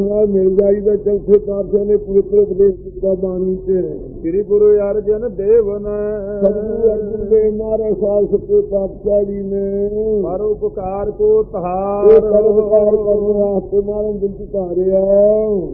ਮਿਲ ਜਾਈਦਾ। ਚੌਥੇ ਪਾਤਸ਼ਾਹ ਨੇ ਪਵਿੱਤਰ ਉਪਦੇਸ਼ ਦਿੱਤਾ ਬਾਣੀ ਚ। ਸ੍ਰੀ ਗੁਰੂ ਅਰਜਨ ਦੇਵ ਨੇ ਸਤਿਗੁਰੂ ਅਰਜਨ ਦੇਵ ਮਹਾਰਾਜ ਸਾਹਿਬ ਸੱਚੇ ਪਾਤਸ਼ਾਹ ਜੀ ਨੇ ਪਰ ਉਪਕਾਰ ਕੋ ਇਹ ਤਹਾਰ ਪਰਉਪਕਾਰ ਕਰਨ ਵਾਸਤੇ ਮਾਰਨ ਦਿਲ ਚ ਧਾਰਿਆ।